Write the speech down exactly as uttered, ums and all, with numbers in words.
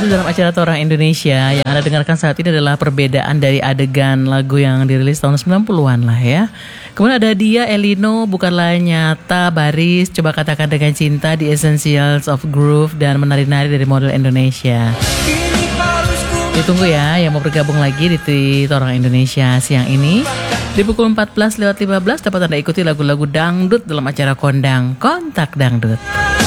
masih dalam acara Torang Indonesia. Yang Anda dengarkan saat ini adalah perbedaan dari adegan lagu yang dirilis tahun sembilan puluhan lah ya. Kemudian ada Dia, Elino, Bukanlah Nyata, Baris, Coba Katakan Dengan Cinta, The Essentials of Groove, dan Menari-Nari dari Model Indonesia. Ditunggu ya yang mau bergabung lagi di Torang Indonesia siang ini. Di pukul empat belas lewat lima belas dapat Anda ikuti lagu-lagu dangdut dalam acara Kondang Kontak Dangdut.